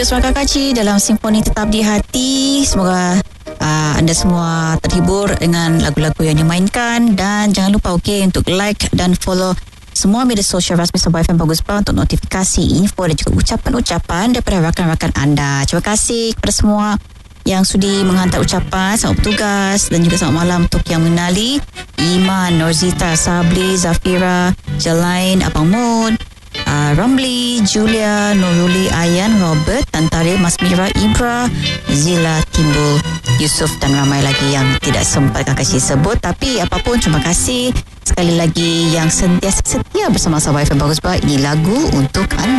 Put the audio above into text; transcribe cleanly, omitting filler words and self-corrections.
bersama Kakak Ci dalam Simfoni Tetap di Hati. Semoga anda semua terhibur dengan lagu-lagu yang dimainkan. Dan jangan lupa untuk like dan follow semua media sosial rasmi Sabah FM Bagus Bah untuk notifikasi, info dan juga ucapan-ucapan daripada rakan-rakan anda. Terima kasih kepada semua yang sudi menghantar ucapan. Selamat bertugas dan juga selamat malam untuk yang mengenali Iman, Norzita, Sabli, Zafira, Jalain, Abang Mun, Ramli, Julia, Nuruli, Ayan, Robert, Tantari, Mas Mira, Ibra, Zila, Timbul, Yusuf dan ramai lagi yang tidak sempat Kakak Ci sebut. Tapi apapun, terima kasih sekali lagi yang sentiasa setia bersama Sabah FM Bagus Bah. Ini lagu untuk anda.